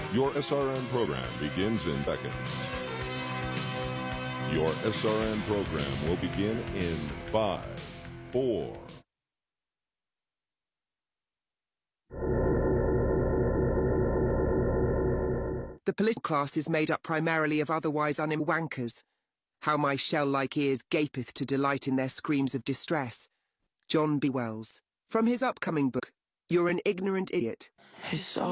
Your SRN program begins in seconds. Your SRN program will begin in 5, 4. The political class is made up primarily of otherwise wankers. How my shell-like ears gapeth to delight in their screams of distress. John B. Wells. From his upcoming book, You're an Ignorant Idiot.